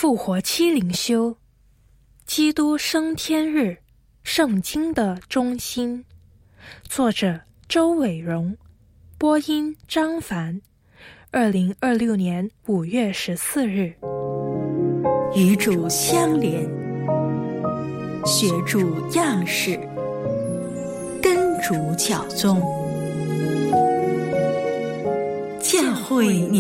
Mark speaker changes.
Speaker 1: 复活期灵修，基督升天日，圣经的中心。作者周伟荣，播音张凡。2026年5月14日。
Speaker 2: 与主相连，学主样式，跟主脚踪。教会你